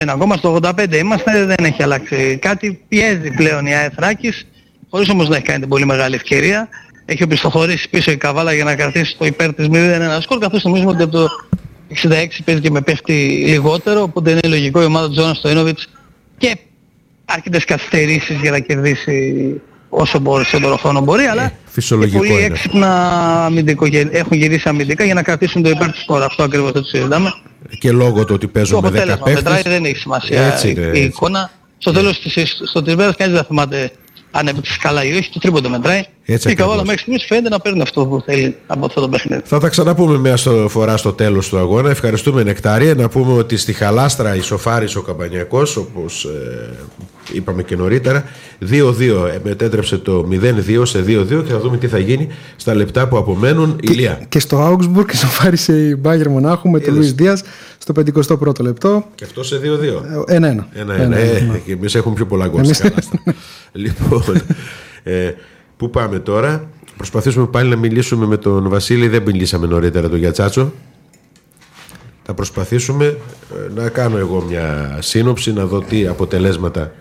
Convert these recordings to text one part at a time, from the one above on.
Ακόμα στο 85 είμαστε, δεν έχει αλλάξει κάτι. Πιέζει πλέον η ΑΕ Θράκης, χωρίς όμως να έχει κάνει την πολύ μεγάλη ευκαιρία. Έχει οπισθοχωρήσει πίσω η Καβάλα για να κρατήσει το υπέρ της 0-1 σκορ, καθώς νομίζουμε ότι από το 66 παίζει και με παίχτη λιγότερο, οπότε είναι λογικό η ομάδα του Τζόνας Στοϊνόβιτς και αρκετές καθυστερήσεις για να κερδίσει όσο μπορεί, σε τον χρόνο μπορεί, αλλά και πολύ έξυπνα έχουν γυρίσει αμυντικά για να κρατήσουν το υπέρ του σκορ. Αυτό ακριβώς το συζητάμε. Και λόγω του ότι παίζουν με 10 παίχτες. Το αποτέλεσμα μετράει, δεν έχει σημασία η εικόνα. Στο τέλος της μέρας κανείς δεν θυμάται αν έπαιξε καλά ή όχι, το τρίποντο μετράει. Και η Καβάλα μέχρι στιγμής φαίνεται να παίρνει αυτό που θέλει από αυτό το παιχνίδι. Θα τα ξαναπούμε μια φορά στο τέλος του αγώνα. Ευχαριστούμε, Νεκτάρια. Να πούμε ότι στη Χαλάστρα ισοφάρισε ο Καμπανιακός, όπως είπαμε και νωρίτερα. 2-2 μετέτρεψε το 0-2 σε 2-2 και θα δούμε τι θα γίνει στα λεπτά που απομένουν. Ηλία. Και στο Augsburg ισοφάρισε η Μπάγερ Μονάχου με τον Λουίς Δίας στο 51ο λεπτό. Και αυτό σε 2-2. 1-1. Και εμείς έχουμε πιο πολλά γκολ στη Χαλάστρα. Λοιπόν, πού πάμε τώρα? Προσπαθήσουμε πάλι να μιλήσουμε με τον Βασίλη. Δεν μιλήσαμε νωρίτερα τον Γιατσάτσο. Θα προσπαθήσουμε να κάνω εγώ μια σύνοψη, να δω τι αποτελέσματα.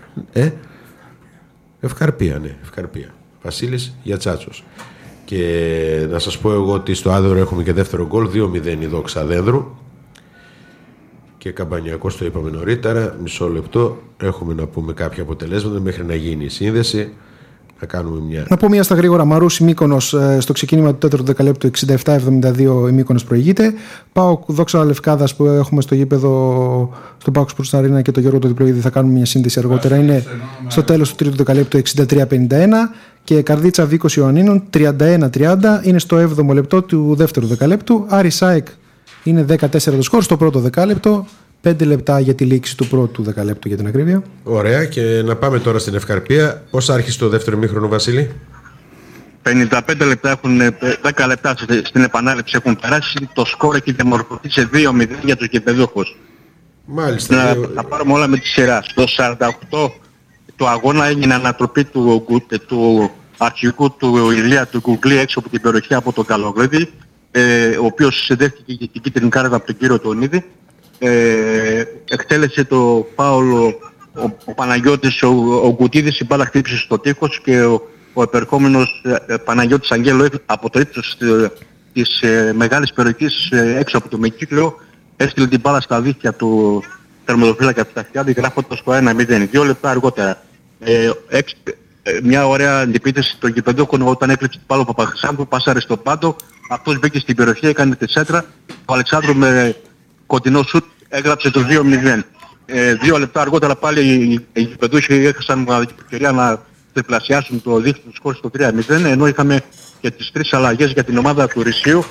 Ευκαρπία, ναι, Ευκαρπία. Βασίλης Γιατσάτσος. Και να σας πω εγώ ότι στο Άδωρο έχουμε και δεύτερο γκολ, 2-0 η Δόξα Δένδρου. Και Καμπανιακός, το είπαμε νωρίτερα. Μισό λεπτό, έχουμε να πούμε κάποια αποτελέσματα μέχρι να γίνει η σύνδεση. Να κάνουμε μια... Να πω μια στα γρήγορα. Μαρούσι Μύκονος στο ξεκίνημα του 4ου δεκαλέπτου 67-72 η Μύκονος προηγείται. ΠΑΟΚ Δόξα Λευκάδας που έχουμε στο γήπεδο στο ΠΑΟΚ Sports Arena και το Γιώργο το Διπλοίδη, θα κάνουμε μια σύνδεση αργότερα. Είναι στο τέλος του 3ου δεκαλέπτου 63-51. Και Καρδίτσα Βίκος Ιωαννίνων 31-30 είναι στο 7ο λεπτό του δεύτερου δεκαλέπτου. Άρη ΣΑΕΚ είναι 14 το σκορ στο πρώτο δεκάλεπτο. 5 λεπτά για τη λήξη του πρώτου δεκαλέπτου για την ακρίβεια. Ωραία, και να πάμε τώρα στην Ευκαρπία. Πώς άρχισε το δεύτερο ημίχρονο, Βασίλη? 55 λεπτά έχουν, 10 λεπτά στην επανάληψη έχουν περάσει. Το σκορ έχει διαμορφωθεί σε 2-0 για τους γηπεδούχους. Μάλιστα. Να πάρουμε όλα με τη σειρά. Στο 48 του αγώνα έγινε ανατροπή του αρχηγού του Ηλία του Κουγκλή έξω από την περιοχή από τον Καλογρίδη, ο οποίος συνδέχτηκε και την κίτρινη κάρτα από τον κύριο Τονίδη. Εκτέλεσε το φάουλ ο Παναγιώτης, ο Γκουτίδης, η μπάλα χτύπησε στο τείχος και ο επερχόμενος Παναγιώτης Αγγέλου από το ύψος της μεγάλης περιοχής έξω από το Μεκύκλιο έστειλε την μπάλα στα δίχτυα του τερματοφύλακα του Ταχιάδη, γράφοντας το 1-0. 2 λεπτά αργότερα μια ωραία αντιπίτευση των γηπεδούχων όταν έκλειψε την μπάλα ο Παπαχρυσάνθου, πάσαρε στο πάντο, αυτός μπήκε στην περιοχή, έκανε τη σέντρα, ο Αλεξάνδρου με κοντινό σουτ έγραψε το 2-0. 2 λεπτά αργότερα πάλι οι γηπεδούχοι έχασαν μοναδική ευκαιρία να τριπλασιάσουν το δίκτυο του σκορ στο 3-0, ενώ είχαμε και τις 3 αλλαγές για την ομάδα του Ρησίου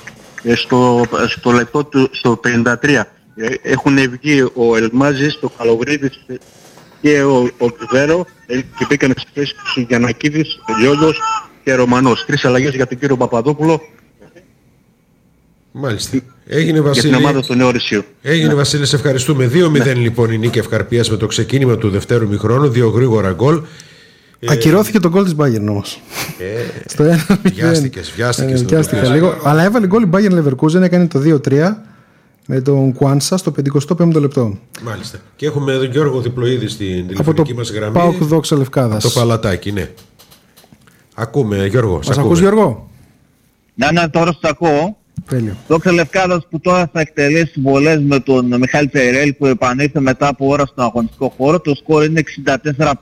στο λεπτό στο 53. Έχουν βγει ο Ελμάζης, το Καλογρίδης και ο Τουβέρο και μπήκαν στις θέσεις του Γιαννακίδης, Λιόλιος και Ρωμανός. 3 αλλαγές για τον κύριο Παπαδόπουλο. Μάλιστα. Έγινε, Βασίλη. Για την ομάδα του Νέου Ρησίου. Έγινε, Βασίλη, σε ευχαριστούμε. 2-0 λοιπόν η νίκη Ευκαρπίας με το ξεκίνημα του δευτέρου ημιχρόνου. 2 γρήγορα γκολ. Ακυρώθηκε το γκολ της Bayern όμως. Στο 1-0. Βιάστηκες λίγο. Αλλά έβαλε γκολ η Bayern Leverkusen, έκανε το 2-3 με τον Κουάνσα στο 55ο λεπτό. Μάλιστα. Και έχουμε τον Γιώργο Διπλοίδη στην τηλεφωνική μας γραμμή. ΠΑΟΚ Δόξα Λευκάδας. Το παλατάκι, ναι. Ακούμε, Γιώργο. Μας ακούς, Γιώργο? Ναι, τώρα σας ακούω. Τέλειο. Δόξα Λευκάδας που τώρα θα εκτελέσει βολές με τον Μιχάλη Τσαϊρέλ που επανήλθε μετά από ώρα στον αγωνιστικό χώρο. Το σκορ είναι 64-51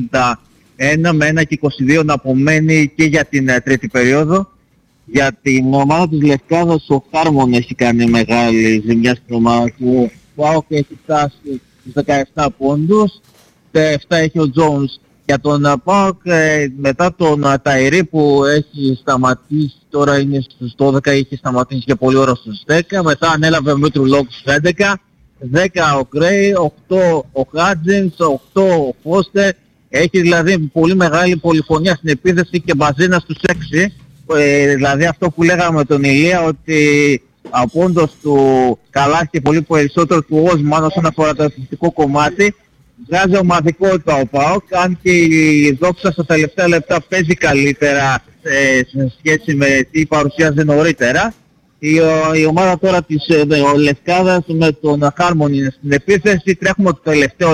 με 1-22 να απομένει και για την τρίτη περίοδο. Για την ομάδα της Λευκάδας ο Χάρμον έχει κάνει μεγάλη ζημιά στην ομάδα του. Ο ΠΑΟΚ έχει φτάσει στους 17 πόντους, 7 έχει ο Τζόουνς. Για τον ΠΑΟΚ μετά τον Ταϊρή που έχει σταματήσει, τώρα είναι στους 12, είχε σταματήσει για πολλή ώρα στους 10, μετά ανέλαβε ο Μήτρου στους 11, 10 ο Γκρέι, 8 ο Χάτζινς, 8 ο Φώστερ, έχει δηλαδή πολύ μεγάλη πολυφωνία στην επίθεση και μπαζίνα στους 6, δηλαδή αυτό που λέγαμε με τον Ηλία ότι από όντως του καλά και πολύ περισσότερο του Όσμαν όσον αφορά το εθνικό κομμάτι. Βγάζει ομαδικότητα ο ΠΑΟΚ, αν και η Δόξα στα τελευταία λεπτά παίζει καλύτερα σε σχέση με τι παρουσιάζει νωρίτερα. η ομάδα τώρα της Λευκάδας με τον Χάρμονη στην επίθεση. Τρέχουμε το τελευταίο